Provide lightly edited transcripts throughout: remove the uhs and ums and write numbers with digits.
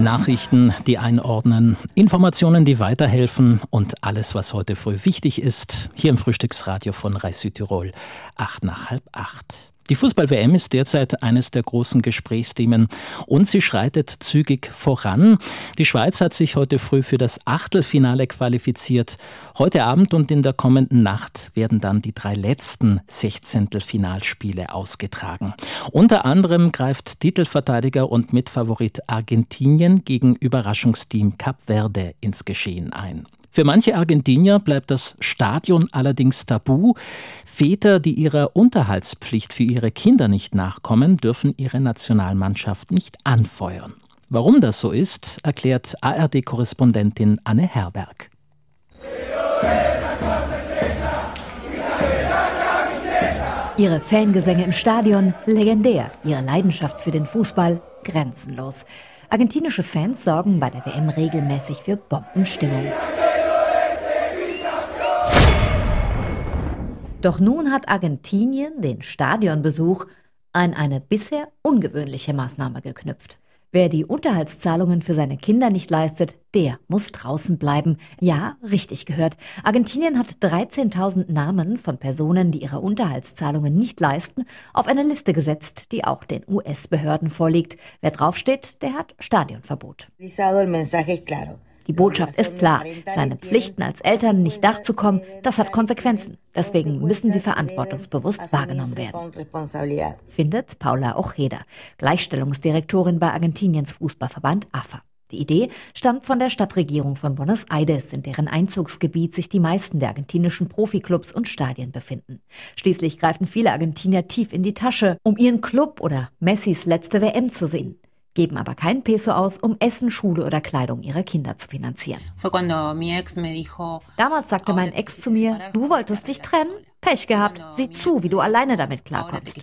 Nachrichten, die einordnen, Informationen, die weiterhelfen und alles, was heute früh wichtig ist, hier im Frühstücksradio von RAI Südtirol, 7:45. Die Fußball-WM ist derzeit eines der großen Gesprächsthemen und sie schreitet zügig voran. Die Schweiz hat sich heute früh für das Achtelfinale qualifiziert. Heute Abend und in der kommenden Nacht werden dann die 3 letzten Sechzehntelfinalspiele ausgetragen. Unter anderem greift Titelverteidiger und Mitfavorit Argentinien gegen Überraschungsteam Kap Verde ins Geschehen ein. Für manche Argentinier bleibt das Stadion allerdings tabu. Väter, die ihrer Unterhaltspflicht für ihre Kinder nicht nachkommen, dürfen ihre Nationalmannschaft nicht anfeuern. Warum das so ist, erklärt ARD-Korrespondentin Anne Herberg. Ihre Fangesänge im Stadion legendär, ihre Leidenschaft für den Fußball grenzenlos. Argentinische Fans sorgen bei der WM regelmäßig für Bombenstimmung. Doch nun hat Argentinien den Stadionbesuch an eine bisher ungewöhnliche Maßnahme geknüpft. Wer die Unterhaltszahlungen für seine Kinder nicht leistet, der muss draußen bleiben. Ja, richtig gehört. Argentinien hat 13.000 Namen von Personen, die ihre Unterhaltszahlungen nicht leisten, auf eine Liste gesetzt, die auch den US-Behörden vorliegt. Wer draufsteht, der hat Stadionverbot. Die Botschaft ist klar, seinen Pflichten als Eltern nicht nachzukommen, das hat Konsequenzen. Deswegen müssen sie verantwortungsbewusst wahrgenommen werden, findet Paula Ojeda, Gleichstellungsdirektorin bei Argentiniens Fußballverband AFA. Die Idee stammt von der Stadtregierung von Buenos Aires, in deren Einzugsgebiet sich die meisten der argentinischen Profiklubs und Stadien befinden. Schließlich greifen viele Argentinier tief in die Tasche, um ihren Club oder Messis letzte WM zu sehen, geben aber keinen Peso aus, um Essen, Schule oder Kleidung ihrer Kinder zu finanzieren. Damals sagte mein Ex zu mir, du wolltest dich trennen? Pech gehabt, sieh zu, wie du alleine damit klarkommst,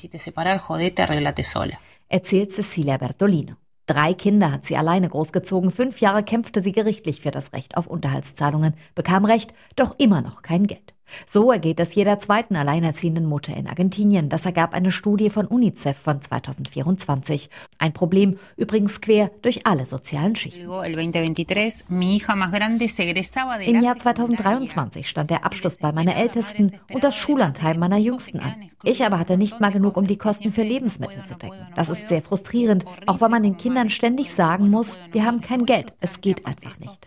erzählt Cecilia Bertolino. 3 Kinder hat sie alleine großgezogen, 5 Jahre kämpfte sie gerichtlich für das Recht auf Unterhaltszahlungen, bekam Recht, doch immer noch kein Geld. So ergeht es jeder zweiten alleinerziehenden Mutter in Argentinien. Das ergab eine Studie von UNICEF von 2024. Ein Problem übrigens quer durch alle sozialen Schichten. Im Jahr 2023 stand der Abschluss bei meiner Ältesten und das Schullandheim meiner Jüngsten an. Ich aber hatte nicht mal genug, um die Kosten für Lebensmittel zu decken. Das ist sehr frustrierend, auch weil man den Kindern ständig sagen muss, wir haben kein Geld, es geht einfach nicht.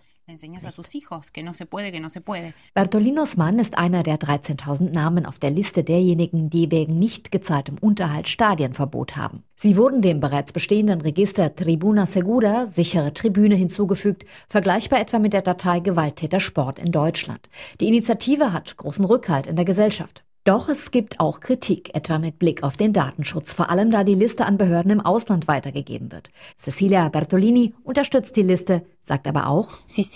Bertolinos Mann ist einer der 13.000 Namen auf der Liste derjenigen, die wegen nicht gezahltem Unterhalt Stadionverbot haben. Sie wurden dem bereits bestehenden Register Tribuna Segura, sichere Tribüne, hinzugefügt, vergleichbar etwa mit der Datei Gewalttäter Sport in Deutschland. Die Initiative hat großen Rückhalt in der Gesellschaft. Doch es gibt auch Kritik, etwa mit Blick auf den Datenschutz, vor allem da die Liste an Behörden im Ausland weitergegeben wird. Cecilia Bertolini unterstützt die Liste, sagt aber auch, es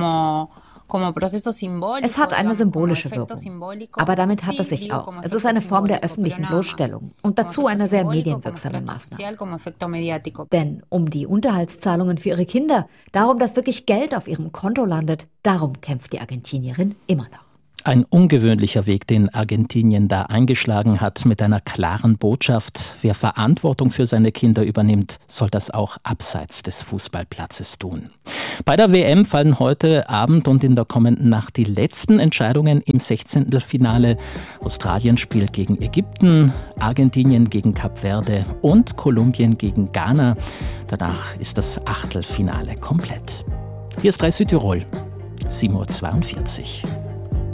hat eine symbolische Wirkung, aber damit hat es sich auch. Es ist eine Form der öffentlichen Bloßstellung und dazu eine sehr medienwirksame Maßnahme. Denn um die Unterhaltszahlungen für ihre Kinder, darum, dass wirklich Geld auf ihrem Konto landet, darum kämpft die Argentinierin immer noch. Ein ungewöhnlicher Weg, den Argentinien da eingeschlagen hat, mit einer klaren Botschaft. Wer Verantwortung für seine Kinder übernimmt, soll das auch abseits des Fußballplatzes tun. Bei der WM fallen heute Abend und in der kommenden Nacht die letzten Entscheidungen im Sechzehntelfinale. Australien spielt gegen Ägypten, Argentinien gegen Kap Verde und Kolumbien gegen Ghana. Danach ist das Achtelfinale komplett. Hier ist RAI Südtirol, 7:42 Uhr.